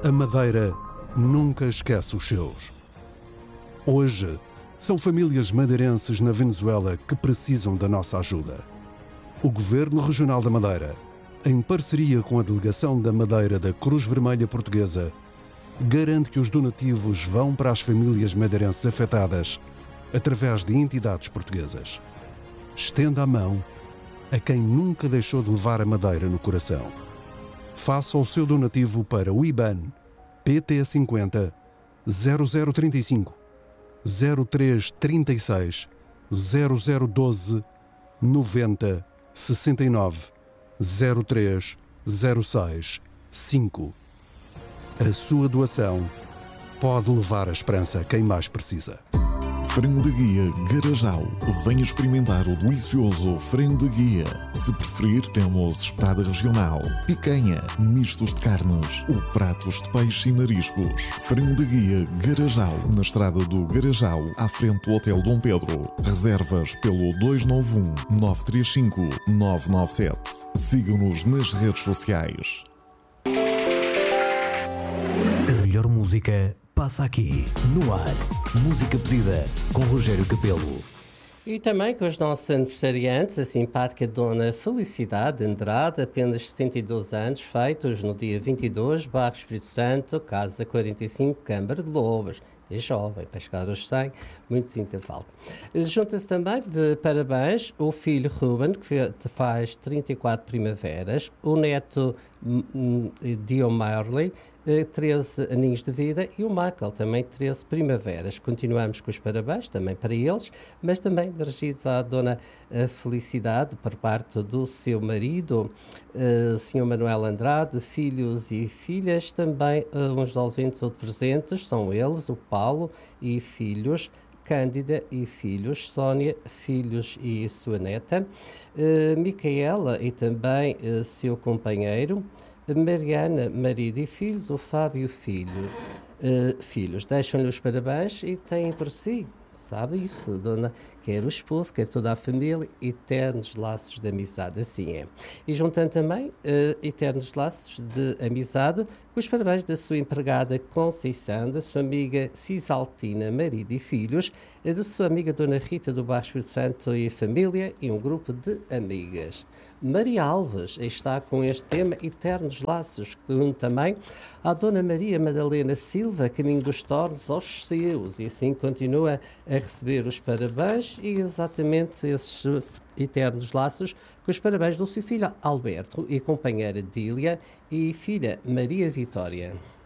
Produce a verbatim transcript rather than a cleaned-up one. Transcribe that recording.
A Madeira nunca esquece os seus. Hoje, são famílias madeirenses na Venezuela que precisam da nossa ajuda. O Governo Regional da Madeira, em parceria com a Delegação da Madeira da Cruz Vermelha Portuguesa, garante que os donativos vão para as famílias madeirenses afetadas através de entidades portuguesas. Estenda a mão a quem nunca deixou de levar a Madeira no coração. Faça o seu donativo para o I B A N P T cinquenta zero zero trinta e cinco zero três trinta e seis zero zero doze noventa sessenta e nove zero três zero seis cinco. A sua doação pode levar a esperança a quem mais precisa. Frango de Guia Garajal. Venha experimentar o delicioso frango de guia. Se preferir, temos espetada regional, picanha, mistos de carnes ou pratos de peixe e mariscos. Frango de Guia Garajal, na estrada do Garajal, à frente do Hotel Dom Pedro. Reservas pelo dois nove um, nove três cinco, nove nove sete. Sigam-nos nas redes sociais. A melhor música passa aqui, no ar. Música pedida com Rogério Capelo. E também com os nossos aniversariantes, a simpática Dona Felicidade Andrade, apenas setenta e dois anos, feitos no dia vinte e dois, Bairro Espírito Santo, Casa quarenta e cinco, Câmara de Lobos. É jovem, para chegar aos cem, muito sinta falta. Junta-se também de parabéns o filho Ruben, que faz trinta e quatro primaveras, o neto Dio Marley, treze aninhos de vida, e o Michael, também treze primaveras. Continuamos com os parabéns, também para eles, mas também dirigidos à Dona Felicidade, por parte do seu marido, o senhor Manuel Andrade, filhos e filhas, também uns ausentes ou presentes, são eles, o Paulo e filhos, Cândida e filhos, Sónia, filhos e sua neta, Micaela e também seu companheiro, Mariana, marido e filhos, o Fábio, filho, uh, filhos. Deixam-lhe os parabéns e têm por si, sabe isso, dona, quer o esposo, quer toda a família, eternos laços de amizade, assim é. E juntando também uh, eternos laços de amizade com os parabéns da sua empregada Conceição, da sua amiga Cisaltina, marido e filhos, da sua amiga Dona Rita do Baixo Espírito Santo e família, e um grupo de amigas. Maria Alves está com este tema, Eternos Laços, que une também à Dona Maria Madalena Silva, caminho dos Tornos aos seus, e assim continua a receber os parabéns e exatamente esses eternos laços com os parabéns do seu filho Alberto e companheira Dília e filha Maria Vitória.